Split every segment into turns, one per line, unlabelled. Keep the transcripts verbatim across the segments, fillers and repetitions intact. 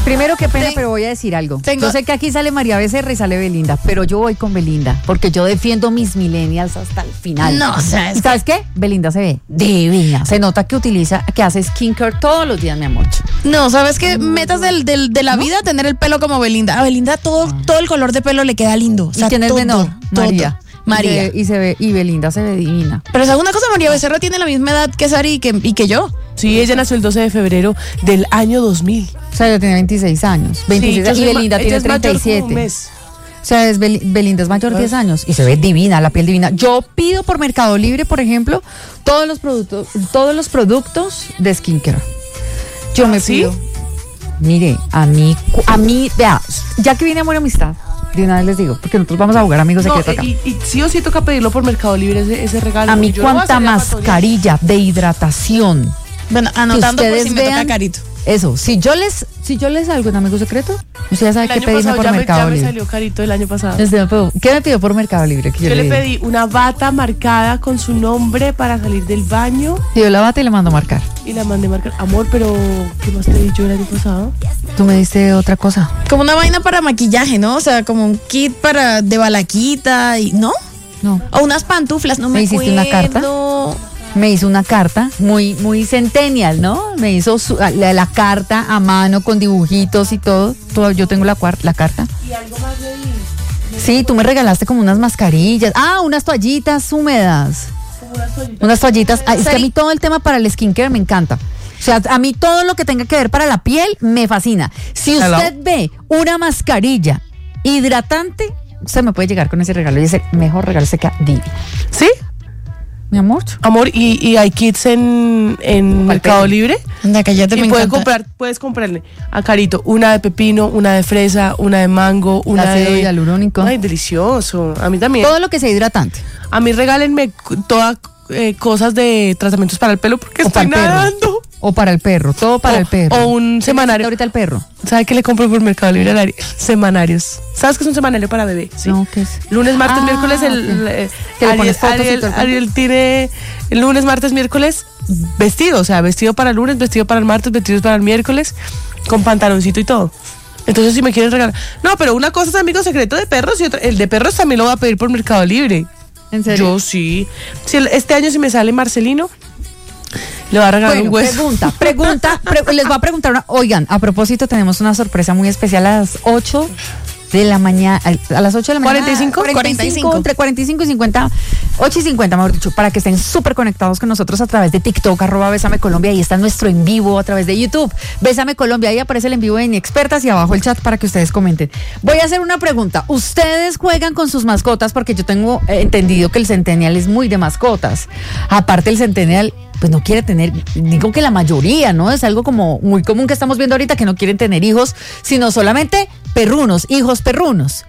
Primero, qué pena,
Ten-
pero voy a decir algo.
tengo-
Yo sé que aquí sale María Becerra y sale Belinda, pero yo voy con Belinda, porque yo defiendo mis millennials hasta el final.
No, o sea, es
¿Y sabes qué? Belinda se ve divina. Se nota que utiliza, que hace skincare todos los días, mi amor.
No, ¿sabes qué? Metas del, del- de la vida, tener el pelo como Belinda. A Belinda todo, todo el color de pelo le queda lindo. O sea,
¿Y quién es
todo,
menor?
todo.
María.
María.
Y se, y se ve, y Belinda se ve divina.
Pero ¿sabes una cosa? María Becerra tiene la misma edad que Sari y que, y que yo.
Sí, ella nació el doce de febrero del año dos mil.
O sea, ella tiene veintiséis años. veintiséis
Sí, yo
y
soy ma-
Belinda
ella
tiene
es mayor
treinta y siete.
como un mes.
O sea, es Bel- Belinda es mayor diez años y se ve divina, la piel divina. Yo pido por Mercado Libre, por ejemplo, todos los productos, todos los productos de skincare. Yo me
¿sí?
pido. Mire, a mí, cu- a mí, vea, ya que viene Amor y Amistad, de una vez les digo, porque nosotros vamos a jugar amigos
No,
secretos acá.
y, y sí o sí toca pedirlo por Mercado Libre ese, ese regalo.
A mí,
porque yo no voy a
cuánta
salir a patonear.
mascarilla de hidratación.
Bueno, anotando
que
por
ustedes
si me toca
vean,
carito.
Eso, si yo les, si yo les salgo en amigo secreto, usted ya sabe
El
qué
año
pedirme
pasado
por
ya, me,
Mercado
ya me
Libre.
salió carito el año pasado.
Este, ¿qué me pidió por Mercado Libre? Que yo,
Yo le
di?
pedí una bata marcada con su nombre para salir del baño
Y yo la bata y le mando a marcar.
y la mandé marcar. Amor, pero ¿qué más te he dicho el año pasado?
Tú me diste otra cosa.
Como una vaina para maquillaje, ¿no? O sea, como un kit para de balaquita y ¿no?
No.
O unas pantuflas, no me,
¿Me hiciste una carta?
acuerdo.
Me hizo una carta muy, muy centennial, ¿no? Me hizo su- la, la carta a mano con dibujitos y todo. Todo- yo tengo la, cuar- la carta.
Y algo más le di.
Sí, tú me regalaste como unas mascarillas. Ah, unas toallitas húmedas.
Como unas toallitas.
Unas toallitas. Ah, es que a
Sari-
mí todo el tema para el skincare me encanta. O sea, a mí todo lo que tenga que ver para la piel me fascina. Si
Hello.
usted ve una mascarilla hidratante, usted me puede llegar con ese regalo y ese mejor regalo se queda divino.
¿Sí?
Mi amor.
Amor, ¿y, y hay kits en, en Mercado Libre?
Anda, cállate,
Y
me
puedes
encanta.
comprar, puedes comprarle a Carito una de pepino, una de fresa, una de mango, una
Ácido
de...
hialurónico.
Ay, delicioso. A mí también.
Todo lo que sea hidratante.
A mí regálenme cu- todas eh, cosas de tratamientos para el pelo porque
O
estoy
para el perro.
nadando.
O para el perro, todo para
O-
el perro.
o un
¿Qué
semanario.
necesita ahorita el perro?
¿Sabes qué le compro por Mercado Libre al Ariel? Semanarios. ¿Sabes qué es un semanario para bebé? Sí.
No, ¿qué es?
Lunes, martes,
Ah,
miércoles, el,
ok.
el, eh,
Que le
Ariel,
pones fotos y
Ariel-
todo el cuento.
Ariel tiene el lunes, martes, miércoles vestido, o sea, vestido para el lunes, vestido para el martes, vestido para el miércoles, con pantaloncito y todo. Entonces, si me quieren regalar. No, pero una cosa es amigo secreto de perros y otra, el de perros también lo voy a pedir por Mercado Libre.
¿En serio?
Yo sí. Si el- este año si me sale Marcelino, le voy a regalar
Bueno,
un hueso.
pregunta, pregunta, pre- les voy a preguntar una, oigan, a propósito tenemos una sorpresa muy especial a las ocho de la mañana, a las ocho de la mañana.
¿cuarenta y cinco?
cuarenta y cinco.
Entre cuarenta y cinco y cincuenta, ocho y cincuenta, mejor dicho, para que estén súper conectados con nosotros a través de TikTok, arroba Bésame Colombia, ahí está nuestro en vivo a través de YouTube, Bésame Colombia, ahí aparece el en vivo de Inexpertas y abajo el chat para que ustedes comenten. Voy a hacer una pregunta, ¿ustedes juegan con sus mascotas? Porque yo tengo eh, entendido que el Centennial es muy de mascotas, aparte el Centennial pues no quiere tener, digo que la mayoría, ¿no? Es algo como muy común que estamos viendo ahorita, que no quieren tener hijos, sino solamente perrunos, hijos perrunos.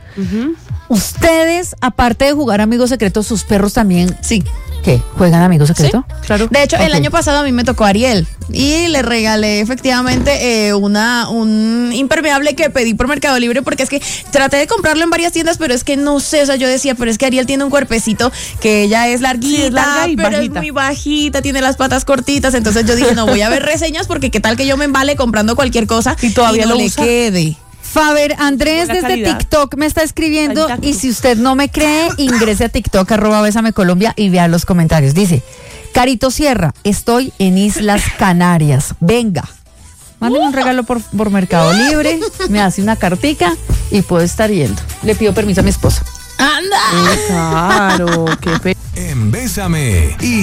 Ustedes, aparte de jugar Amigos Secretos, sus perros también,
Sí.
¿qué? ¿Juegan Amigos Secretos?
Claro.
De hecho, el
Ok.
año pasado a mí me tocó Ariel y le regalé efectivamente eh, una un impermeable que pedí por Mercado Libre porque es que traté de comprarlo en varias tiendas, pero es que no sé, o sea, yo decía, pero es que Ariel tiene un cuerpecito que ella es larguita,
Sí, es larga y
pero
bajita.
es muy bajita, tiene las patas cortitas, entonces yo dije, no, voy a ver reseñas porque qué tal que yo me embale comprando cualquier cosa
Y todavía
no
lo
le
usa.
quede.
Faber Andrés
Buena
desde
calidad.
TikTok me está escribiendo
Calidad.
y si usted no me cree, ingrese a TikTok arroba Bésame Colombia y vea los comentarios. Dice, Carito Sierra, estoy en Islas Canarias. Venga. Mándenme un regalo por, por Mercado Libre, me hace una cartica y puedo estar yendo. Le pido permiso a mi esposo.
¡Anda!
Claro, qué pe...
En Bésame y